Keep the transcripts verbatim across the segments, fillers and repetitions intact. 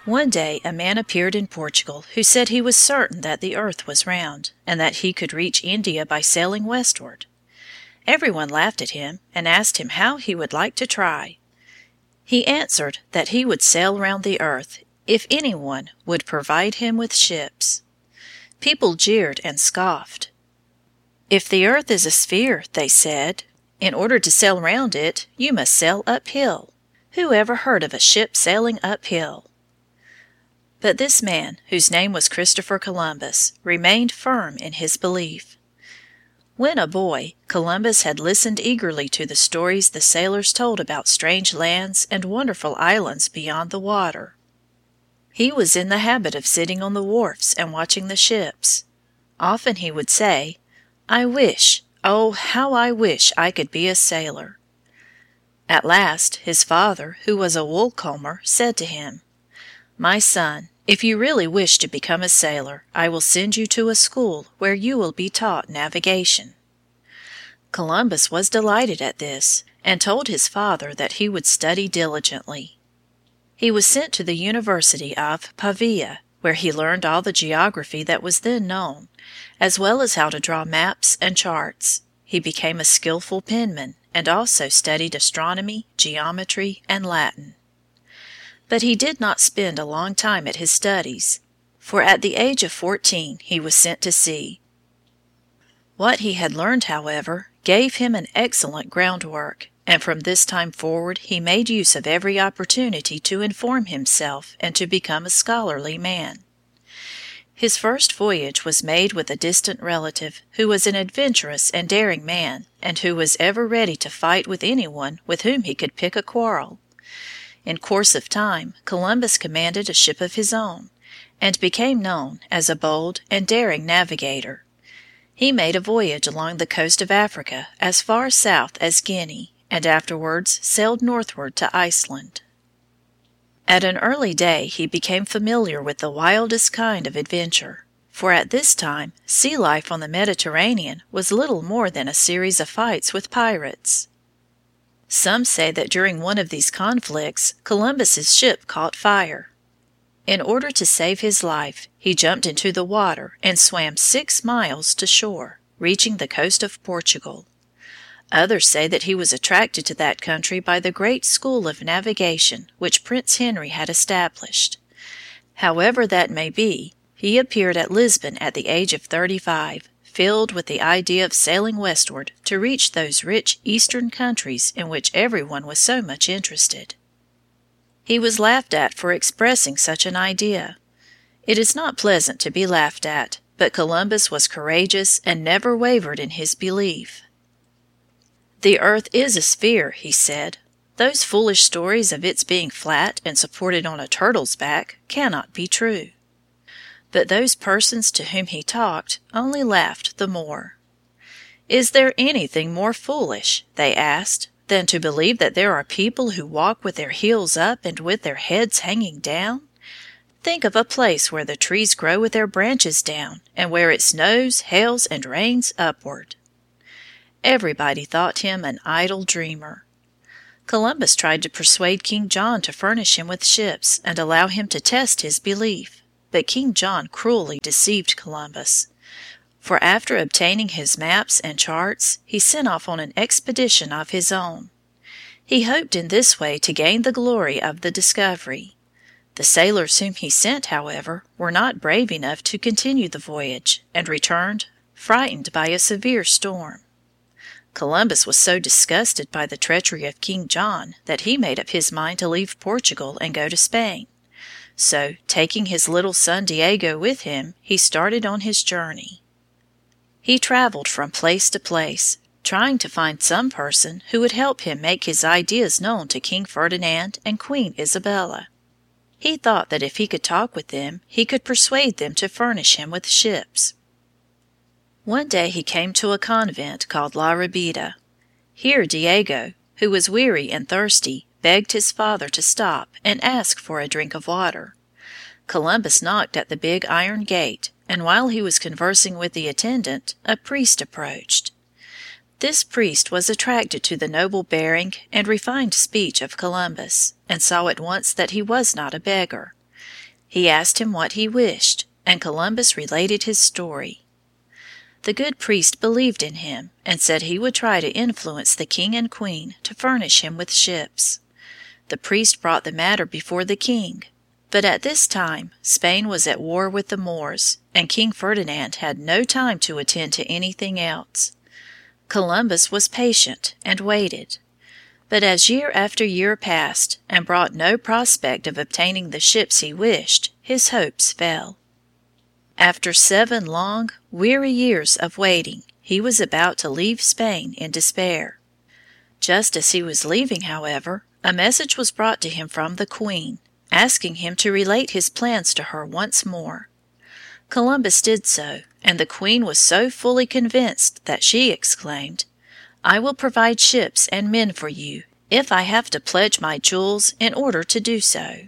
One day a man appeared in Portugal who said he was certain that the earth was round, and that he could reach India by sailing westward. Everyone laughed at him and asked him how he would like to try. He answered that he would sail round the earth if anyone would provide him with ships. People jeered and scoffed. "If the earth is a sphere," they said, "in order to sail round it, you must sail uphill. Who ever heard of a ship sailing uphill?" But this man, whose name was Christopher Columbus, remained firm in his belief. When a boy, Columbus had listened eagerly to the stories the sailors told about strange lands and wonderful islands beyond the water. He was in the habit of sitting on the wharves and watching the ships. Often he would say, "I wish, oh, how I wish I could be a sailor." At last his father, who was a wool comber, said to him, "My son, if you really wish to become a sailor, I will send you to a school where you will be taught navigation." Columbus was delighted at this, and told his father that he would study diligently. He was sent to the University of Pavia, where he learned all the geography that was then known, as well as how to draw maps and charts. He became a skillful penman, and also studied astronomy, geometry, and Latin. But he did not spend a long time at his studies, for at the age of fourteen he was sent to sea. What he had learned, however, gave him an excellent groundwork, and from this time forward he made use of every opportunity to inform himself and to become a scholarly man. His first voyage was made with a distant relative, who was an adventurous and daring man, and who was ever ready to fight with anyone with whom he could pick a quarrel. In course of time Columbus commanded a ship of his own, and became known as a bold and daring navigator. He made a voyage along the coast of Africa as far south as Guinea, and afterwards sailed northward to Iceland. At an early day he became familiar with the wildest kind of adventure, for at this time sea life on the Mediterranean was little more than a series of fights with pirates. Some say that during one of these conflicts Columbus's ship caught fire. In order to save his life, he jumped into the water and swam six miles to shore, reaching the coast of Portugal. Others say that he was attracted to that country by the great school of navigation which Prince Henry had established. However that may be, he appeared at Lisbon at the age of thirty-five, filled with the idea of sailing westward to reach those rich eastern countries in which everyone was so much interested. He was laughed at for expressing such an idea. It is not pleasant to be laughed at, but Columbus was courageous and never wavered in his belief. "The earth is a sphere," he said. "Those foolish stories of its being flat and supported on a turtle's back cannot be true." But those persons to whom he talked only laughed the more. "Is there anything more foolish," they asked, "than to believe that there are people who walk with their heels up and with their heads hanging down? Think of a place where the trees grow with their branches down, and where it snows, hails, and rains upward." Everybody thought him an idle dreamer. Columbus tried to persuade King John to furnish him with ships and allow him to test his belief, but King John cruelly deceived Columbus. For after obtaining his maps and charts, he sent off on an expedition of his own. He hoped in this way to gain the glory of the discovery. The sailors whom he sent, however, were not brave enough to continue the voyage, and returned frightened by a severe storm. Columbus was so disgusted by the treachery of King John that he made up his mind to leave Portugal and go to Spain. So, taking his little son Diego with him, he started on his journey. He traveled from place to place, trying to find some person who would help him make his ideas known to King Ferdinand and Queen Isabella. He thought that if he could talk with them, he could persuade them to furnish him with ships. One day he came to a convent called La Rabida. Here Diego, who was weary and thirsty, begged his father to stop and ask for a drink of water. Columbus knocked at the big iron gate, and while he was conversing with the attendant, a priest approached. This priest was attracted to the noble bearing and refined speech of Columbus, and saw at once that he was not a beggar. He asked him what he wished, and Columbus related his story. The good priest believed in him and said he would try to influence the king and queen to furnish him with ships. The priest brought the matter before the king, but at this time Spain was at war with the Moors, and King Ferdinand had no time to attend to anything else. Columbus was patient and waited. But as year after year passed and brought no prospect of obtaining the ships he wished, his hopes fell. After seven long, weary years of waiting, he was about to leave Spain in despair. Just as he was leaving, however, a message was brought to him from the Queen, asking him to relate his plans to her once more. Columbus did so, and the Queen was so fully convinced that she exclaimed, "I will provide ships and men for you, if I have to pledge my jewels in order to do so."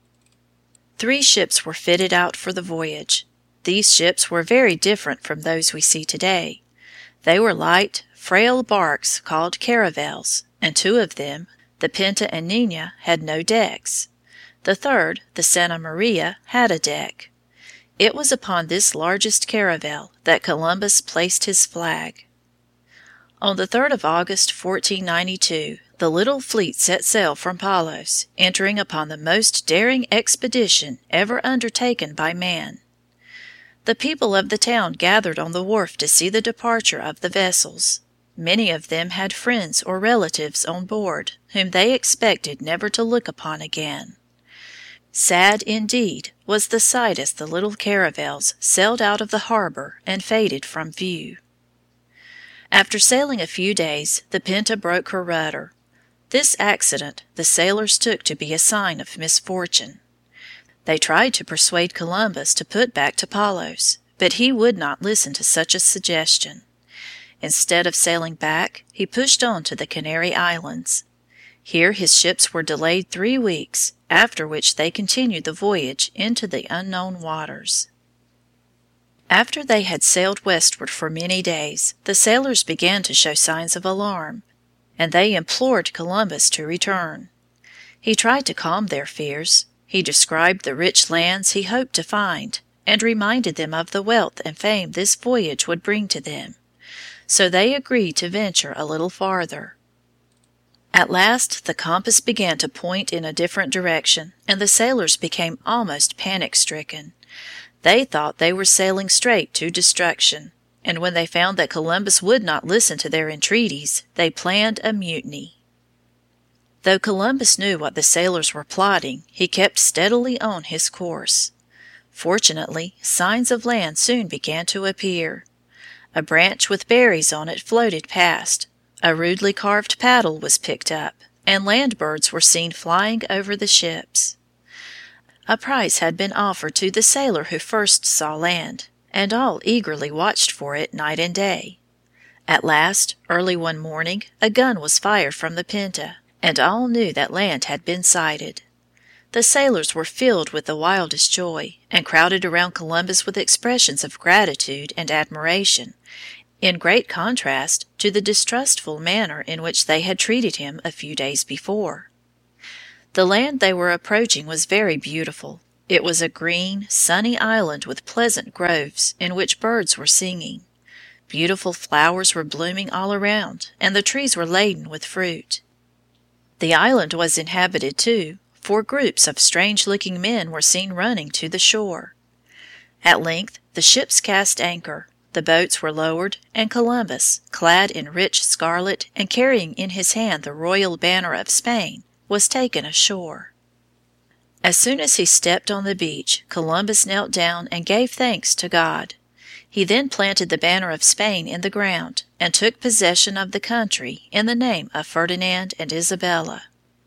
Three ships were fitted out for the voyage. These ships were very different from those we see today. They were light, frail barks called caravels, and two of them, the Pinta and Nina, had no decks. The third, the Santa Maria, had a deck. It was upon this largest caravel that Columbus placed his flag. On the third of August, fourteen ninety-two, the little fleet set sail from Palos, entering upon the most daring expedition ever undertaken by man. The people of the town gathered on the wharf to see the departure of the vessels. Many of them had friends or relatives on board, whom they expected never to look upon again. Sad, indeed, was the sight as the little caravels sailed out of the harbor and faded from view. After sailing a few days, the Pinta broke her rudder. This accident the sailors took to be a sign of misfortune. They tried to persuade Columbus to put back to Palos, but he would not listen to such a suggestion. Instead of sailing back, he pushed on to the Canary Islands. Here his ships were delayed three weeks, after which they continued the voyage into the unknown waters. After they had sailed westward for many days, the sailors began to show signs of alarm, and they implored Columbus to return. He tried to calm their fears. He described the rich lands he hoped to find, and reminded them of the wealth and fame this voyage would bring to them. So they agreed to venture a little farther. At last the compass began to point in a different direction, and the sailors became almost panic-stricken. They thought they were sailing straight to destruction, and when they found that Columbus would not listen to their entreaties, they planned a mutiny. Though Columbus knew what the sailors were plotting, he kept steadily on his course. Fortunately, signs of land soon began to appear. A branch with berries on it floated past, a rudely carved paddle was picked up, and land birds were seen flying over the ships. A prize had been offered to the sailor who first saw land, and all eagerly watched for it night and day. At last, early one morning, a gun was fired from the Pinta, and all knew that land had been sighted. The sailors were filled with the wildest joy, and crowded around Columbus with expressions of gratitude and admiration, in great contrast to the distrustful manner in which they had treated him a few days before. The land they were approaching was very beautiful. It was a green, sunny island with pleasant groves in which birds were singing. Beautiful flowers were blooming all around, and the trees were laden with fruit. The island was inhabited, too, for groups of strange-looking men were seen running to the shore. At length the ships cast anchor, the boats were lowered, and Columbus, clad in rich scarlet and carrying in his hand the royal banner of Spain, was taken ashore. As soon as he stepped on the beach, Columbus knelt down and gave thanks to God. He then planted the banner of Spain in the ground, and took possession of the country in the name of Ferdinand and Isabella.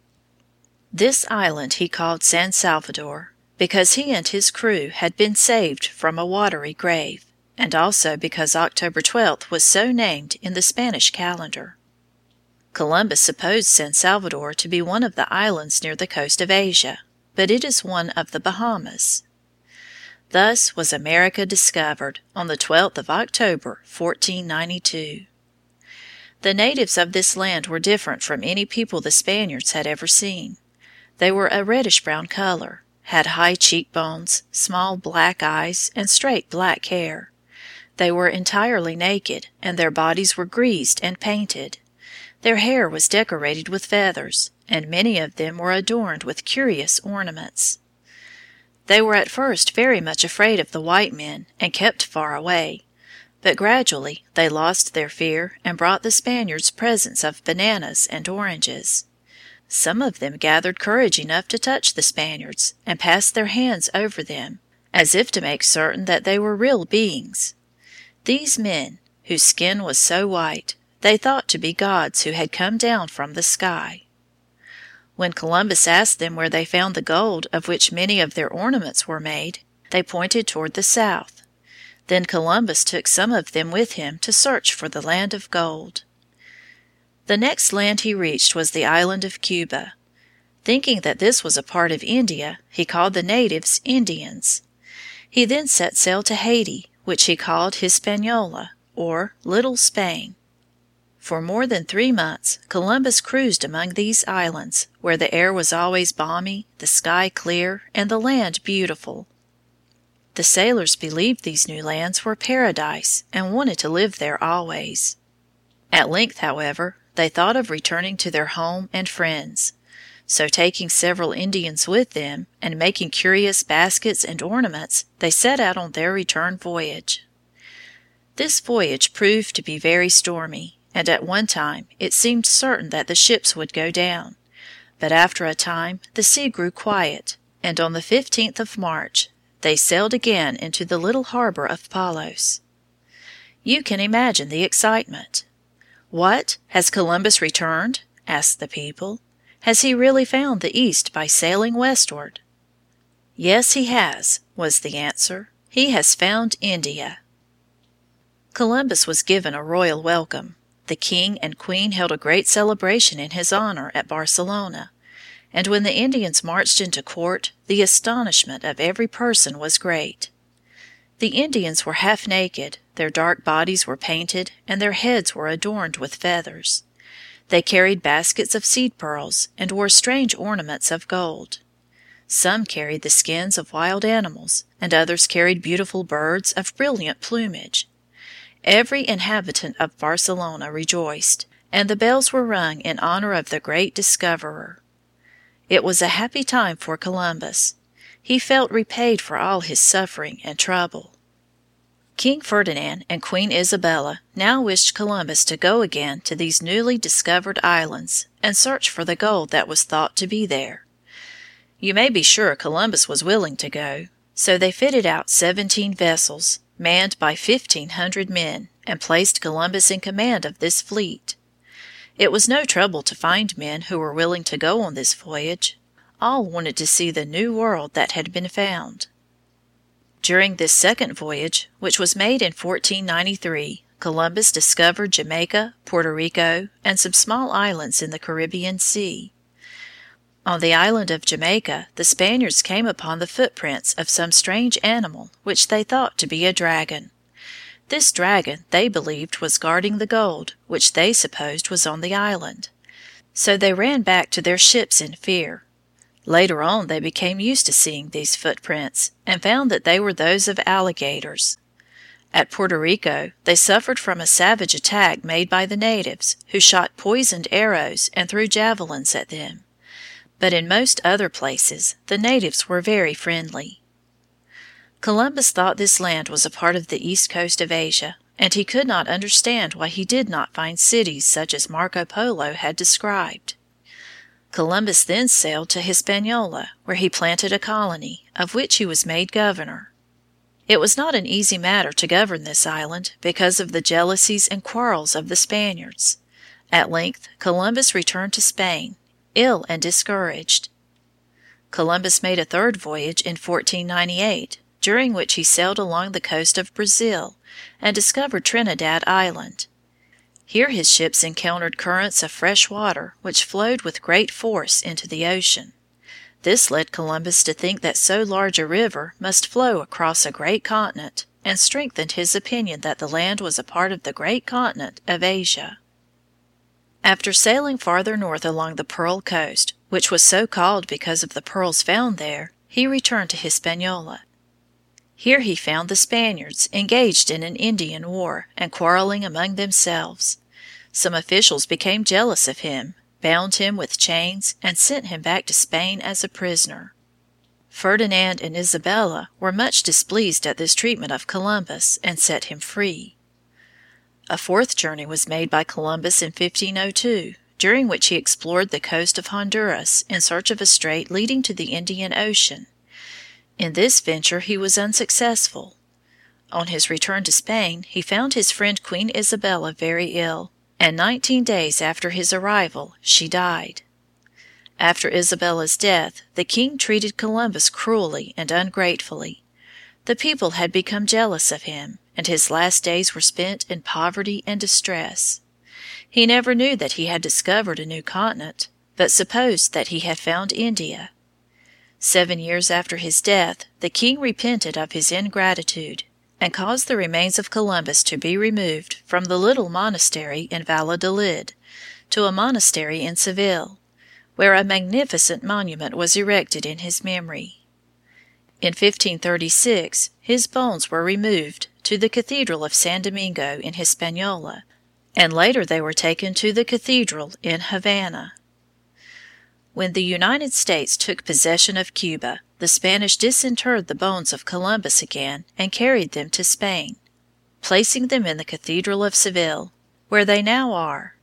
This island he called San Salvador, because he and his crew had been saved from a watery grave, and also because October twelfth was so named in the Spanish calendar. Columbus supposed San Salvador to be one of the islands near the coast of Asia, but it is one of the Bahamas. Thus was America discovered on the twelfth of October, fourteen ninety-two. The natives of this land were different from any people the Spaniards had ever seen. They were a reddish-brown color, had high cheekbones, small black eyes, and straight black hair. They were entirely naked, and their bodies were greased and painted. Their hair was decorated with feathers, and many of them were adorned with curious ornaments. They were at first very much afraid of the white men and kept far away, but gradually they lost their fear and brought the Spaniards presents of bananas and oranges. Some of them gathered courage enough to touch the Spaniards and pass their hands over them, as if to make certain that they were real beings. These men, whose skin was so white, they thought to be gods who had come down from the sky. When Columbus asked them where they found the gold of which many of their ornaments were made, they pointed toward the south. Then Columbus took some of them with him to search for the land of gold. The next land he reached was the island of Cuba. Thinking that this was a part of India, he called the natives Indians. He then set sail to Haiti, which he called Hispaniola, or Little Spain. For more than three months Columbus cruised among these islands, where the air was always balmy, the sky clear, and the land beautiful. The sailors believed these new lands were paradise and wanted to live there always. At length, however, they thought of returning to their home and friends. So taking several Indians with them, and making curious baskets and ornaments, they set out on their return voyage. This voyage proved to be very stormy, and at one time it seemed certain that the ships would go down. But after a time the sea grew quiet, and on the fifteenth of March they sailed again into the little harbor of Palos. You can imagine the excitement. "What! Has Columbus returned?" asked the people. "Has he really found the East by sailing westward?" "Yes, he has," was the answer. "He has found India." Columbus was given a royal welcome. The king and queen held a great celebration in his honor at Barcelona, and when the Indians marched into court, the astonishment of every person was great. The Indians were half naked, their dark bodies were painted, and their heads were adorned with feathers. They carried baskets of seed pearls, and wore strange ornaments of gold. Some carried the skins of wild animals, and others carried beautiful birds of brilliant plumage. Every inhabitant of Barcelona rejoiced, and the bells were rung in honor of the great discoverer. It was a happy time for Columbus. He felt repaid for all his suffering and trouble. King Ferdinand and Queen Isabella now wished Columbus to go again to these newly discovered islands and search for the gold that was thought to be there. You may be sure Columbus was willing to go, so they fitted out seventeen vessels, manned by fifteen hundred men, and placed Columbus in command of this fleet. It was no trouble to find men who were willing to go on this voyage. All wanted to see the new world that had been found. During this second voyage, which was made in fourteen ninety-three, Columbus discovered Jamaica, Puerto Rico, and some small islands in the Caribbean Sea. On the island of Jamaica, the Spaniards came upon the footprints of some strange animal which they thought to be a dragon. This dragon, they believed, was guarding the gold, which they supposed was on the island. So they ran back to their ships in fear. Later on they became used to seeing these footprints, and found that they were those of alligators. At Puerto Rico they suffered from a savage attack made by the natives, who shot poisoned arrows and threw javelins at them. But in most other places the natives were very friendly. Columbus thought this land was a part of the east coast of Asia, and he could not understand why he did not find cities such as Marco Polo had described. Columbus then sailed to Hispaniola, where he planted a colony, of which he was made governor. It was not an easy matter to govern this island, because of the jealousies and quarrels of the Spaniards. At length Columbus returned to Spain, ill and discouraged. Columbus made a third voyage in fourteen ninety-eight, during which he sailed along the coast of Brazil and discovered Trinidad Island. Here his ships encountered currents of fresh water which flowed with great force into the ocean. This led Columbus to think that so large a river must flow across a great continent, and strengthened his opinion that the land was a part of the great continent of Asia. After sailing farther north along the Pearl Coast, which was so called because of the pearls found there, he returned to Hispaniola. Here he found the Spaniards engaged in an Indian war and quarreling among themselves. Some officials became jealous of him, bound him with chains, and sent him back to Spain as a prisoner. Ferdinand and Isabella were much displeased at this treatment of Columbus and set him free. A fourth journey was made by Columbus in fifteen oh two, during which he explored the coast of Honduras in search of a strait leading to the Indian Ocean. In this venture he was unsuccessful. On his return to Spain he found his friend Queen Isabella very ill, and nineteen days after his arrival she died. After Isabella's death the king treated Columbus cruelly and ungratefully. The people had become jealous of him, and his last days were spent in poverty and distress. He never knew that he had discovered a new continent, but supposed that he had found India. Seven years after his death, the king repented of his ingratitude, and caused the remains of Columbus to be removed from the little monastery in Valladolid to a monastery in Seville, where a magnificent monument was erected in his memory. In fifteen thirty-six his bones were removed to the Cathedral of San Domingo in Hispaniola, and later they were taken to the cathedral in Havana. When the United States took possession of Cuba, the Spanish disinterred the bones of Columbus again and carried them to Spain, placing them in the Cathedral of Seville, where they now are.